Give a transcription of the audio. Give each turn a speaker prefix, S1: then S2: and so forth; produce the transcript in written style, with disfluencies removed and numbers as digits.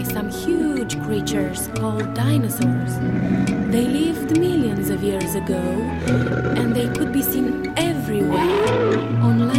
S1: by some huge creatures called dinosaurs. They lived millions of years ago, and they could be seen everywhere, on